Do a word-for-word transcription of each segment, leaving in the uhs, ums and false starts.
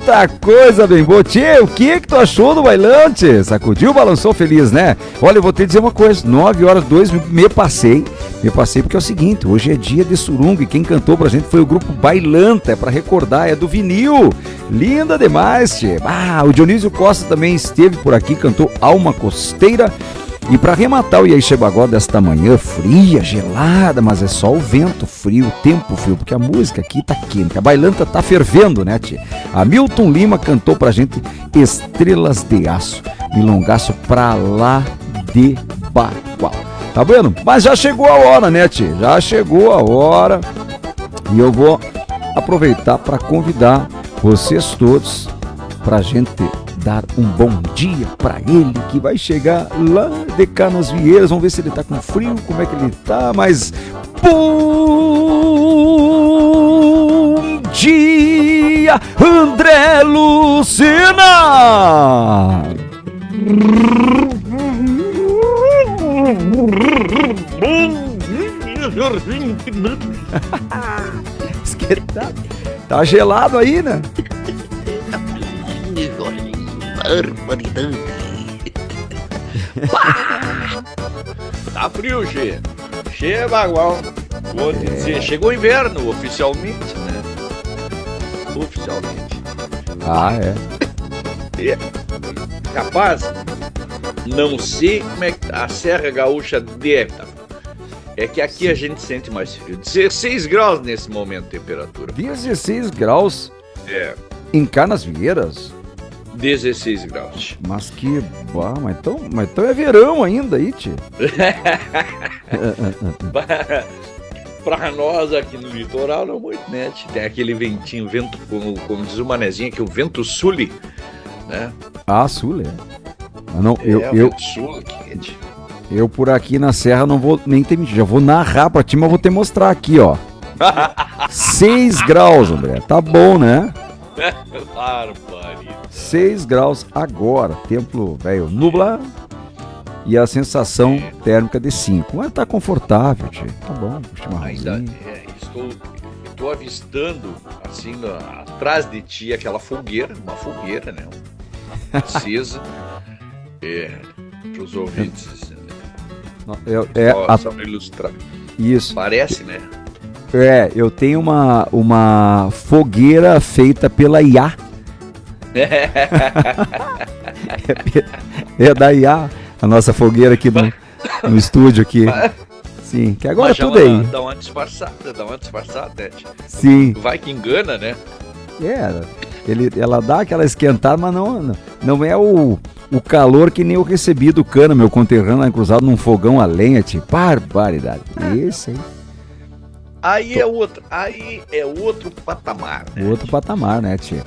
Eita, coisa bem boa. Tchê, o que que tu achou do bailão, tchê? Sacudiu, balançou feliz, né? Olha, eu vou te dizer uma coisa, nove horas, dois, me passei, me passei porque é o seguinte, hoje é dia de surungo e quem cantou pra gente foi o grupo Bailanta, é pra recordar, é do vinil. Linda demais, tchê. Ah, o Dionísio Costa também esteve por aqui, cantou Alma Costeira. E para arrematar o Iaixebagó desta manhã fria, gelada, mas é só o vento frio, o tempo frio, porque a música aqui tá quente, a bailanta tá fervendo, né, tia? A Milton Lima cantou pra gente Estrelas de Aço, milongaço pra lá de Bagual. Tá vendo? Mas já chegou a hora, né, tia? Já chegou a hora e eu vou aproveitar para convidar vocês todos pra gente dar um bom dia pra ele que vai chegar lá de Canasvieiras. Vamos ver se ele tá com frio, como é que ele tá, mas bom dia, André Lucena! Tá, tá gelado aí, né? Barbaridade. Tá frio, Che. Che, Bagual. Vou te dizer, chegou o inverno, oficialmente, né? Oficialmente. Ah, é. É. Capaz, não sei como é que a Serra Gaúcha deve estar. É que aqui Sim. a gente sente mais frio. dezesseis graus nesse momento de temperatura. dezesseis graus? É. Em Canasvieiras? dezesseis graus. Mas que... Bah, mas, então, mas então é verão ainda aí, tio. Pra nós aqui no litoral não muito, né? Tem aquele ventinho, vento, como, como diz o manezinho aqui, o vento sule, né? Ah, sule. Não, é, eu, o eu, vento sul aqui, eu por aqui na serra não vou nem ter mentido, já vou narrar pra ti, mas vou te mostrar aqui, ó. seis graus, André, tá bom, né? Claro, seis graus agora, tempo, velho, nubla e a sensação é. térmica de cinco. Mas tá confortável, tio. Tá bom, ainda é, estou, estou avistando, assim, no, atrás de ti, aquela fogueira, uma fogueira, né? Acesa. é, pros ouvintes, né? Eu, é, só, a... só pra ilustrar. Isso. Parece, né? É, eu tenho uma, uma fogueira feita pela I A. É da I A, a nossa fogueira aqui no, no estúdio aqui. Sim, que agora tudo aí. Dá uma disfarçada, dá uma disfarçada, né? Sim. Vai que engana, né? É, ele, ela dá aquela esquentada, mas não, não, não é o, o calor que nem eu recebi do Cana, meu conterrâneo lá cruzado num fogão a lenha, tipo, barbaridade. Esse aí. Aí Tô. é outro, aí é outro patamar, né? Outro patamar, né, tia?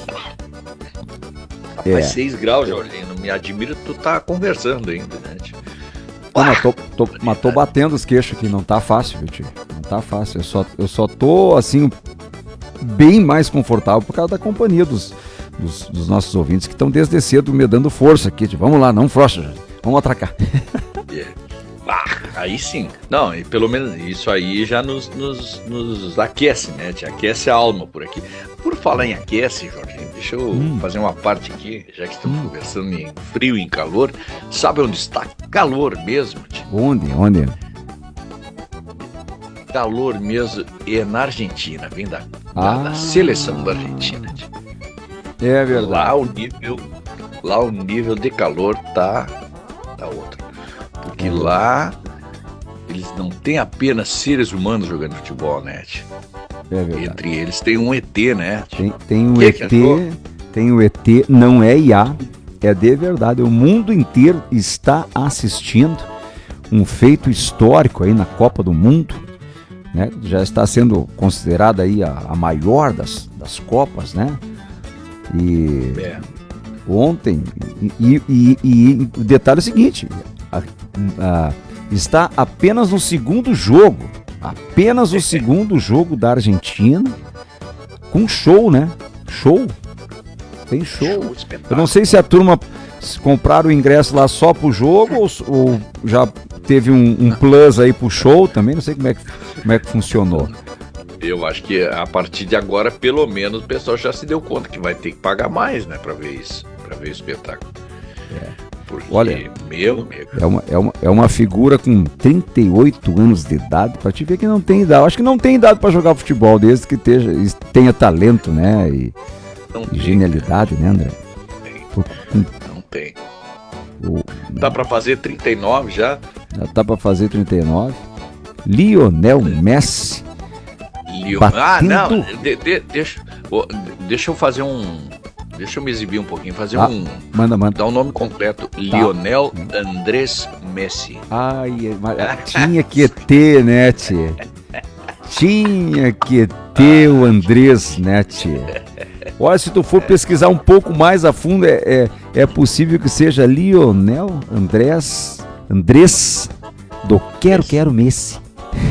Rapaz, é. seis graus, Jorginho, não me admira tu tá conversando ainda, né, tio? Ah, mas, tô, tô, mas tô batendo os queixos aqui, não tá fácil, viu, tio? Não tá fácil, eu só, eu só tô, assim, bem mais confortável por causa da companhia dos, dos, dos nossos ouvintes que estão desde cedo me dando força aqui, tio. Vamos lá, não frouxa, gente. Vamos atracar. Yeah. Ah, aí sim. Não, e pelo menos isso aí já nos, nos, nos aquece, né? Te aquece a alma por aqui. Por falar em aquece, Jorginho, deixa eu hum. fazer uma parte aqui, já que estamos hum. conversando em frio e em calor. Sabe onde está calor mesmo, tio? Onde? Onde? Calor mesmo é na Argentina, vem da, ah. da, da seleção da Argentina, tio. É verdade. Lá o nível, lá o nível de calor tá, tá outro. Porque lá eles não têm apenas seres humanos jogando futebol, né? É verdade. Entre eles tem um E T, né? Tem, tem um que E T, que tem um E T, não é I A, é de verdade. O mundo inteiro está assistindo um feito histórico aí na Copa do Mundo, né? Já está sendo considerada aí a, a maior das, das Copas, né? E é. ontem, e, e, e o detalhe é o seguinte, a, a, está apenas no segundo jogo, apenas o segundo jogo da Argentina, com show, né? Show, tem show. show Eu não sei se a turma compraram o ingresso lá só pro jogo ou, ou já teve um, um plus aí pro show também, não sei como é que, como é que funcionou. Eu acho que a partir de agora, pelo menos, o pessoal já se deu conta que vai ter que pagar mais, né, pra ver isso, pra ver o espetáculo. É. Porque, Olha, meu amigo. É uma, é, uma, é uma figura com trinta e oito anos de idade, pra te ver que não tem idade. Eu acho que não tem idade pra jogar futebol, desde que teja, tenha talento, né? E, e genialidade, né, André? Não tem. Não tem. O, Dá pra fazer trinta e nove já? Já tá pra fazer trinta e nove. Lionel Messi. Leo... Ah, não. De, de, deixa, deixa eu fazer um. Deixa eu me exibir um pouquinho. Fazer ah, um. Manda, manda. Dar um nome completo: tá. Lionel Andrés Messi. Ai, tinha que ter, né, tchê? Tinha que ter o Andrés, né, tchê? Olha, se tu for pesquisar um pouco mais a fundo, é, é, é possível que seja Lionel Andrés. Andrés do Quero Quero Messi.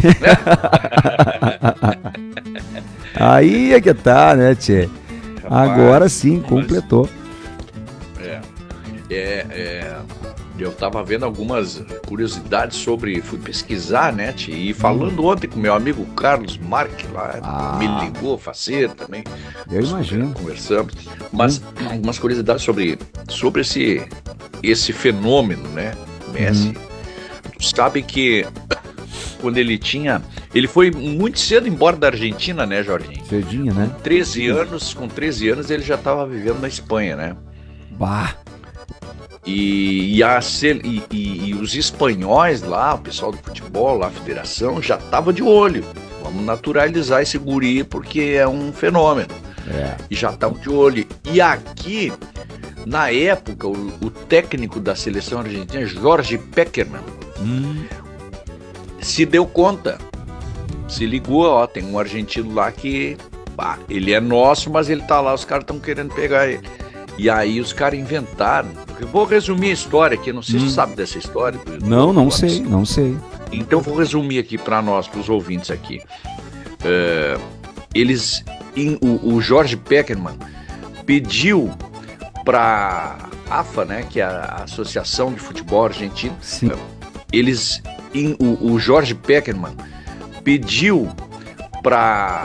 Aí é que tá, né, tchê? Agora sim, completou. É, é, é, eu tava vendo algumas curiosidades sobre, fui pesquisar, né, tchê? E falando hum. ontem com meu amigo Carlos Marques lá, ah. me ligou, faceiro também. Eu imagino. Conversamos, mas hum. algumas curiosidades sobre, sobre esse, esse fenômeno, né, Messi. Hum. Tu sabe que quando ele tinha... Ele foi muito cedo embora da Argentina, né, Jorginho? Cedinho, né? Com treze anos, com treze anos ele já estava vivendo na Espanha, né? Bah! E, e, a, e, e, e os espanhóis lá, o pessoal do futebol, lá, a federação, já estava de olho. Vamos naturalizar esse guri porque é um fenômeno. É. E já estavam de olho. E aqui, na época, o, o técnico da seleção argentina, Jorge Pekerman, hum. se deu conta, se ligou, ó, tem um argentino lá que, pá, ele é nosso, mas ele tá lá, os caras estão querendo pegar ele. E aí os caras inventaram, eu vou resumir a história aqui, não sei hum. se você sabe dessa história. Não, não sei, não sei. Então vou resumir aqui para nós, para os ouvintes aqui. Uh, eles, in, o, o Jorge Pekerman pediu para a AFA, né, que é a Associação de Futebol Argentino, Sim. Uh, eles, in, o, o Jorge Pekerman pediu para